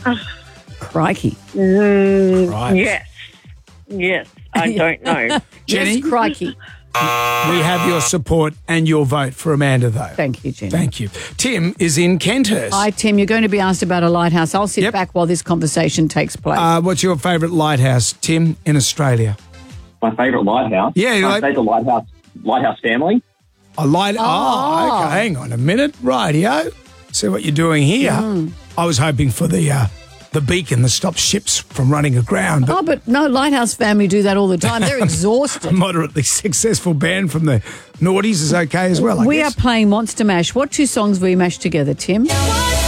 Crikey. Right. Yes, I don't know. Jenny? Yes, crikey. We have your support and your vote for Amanda, though. Thank you, Jenny. Thank you. Tim is in Kenthurst. Hi, Tim. You're going to be asked about a lighthouse. I'll sit back while this conversation takes place. What's your favourite lighthouse, Tim, in Australia? My favourite lighthouse? Yeah, I'd say the Lighthouse Family. Okay, hang on a minute. Rightio. See what you're doing here. I was hoping for the beacon that stops ships from running aground. Oh, but no, Lighthouse Family do that all the time. They're exhausted. A moderately successful band from the noughties is okay as well, I We guess. are playing Monster Mash. What two songs will you mash together, Tim?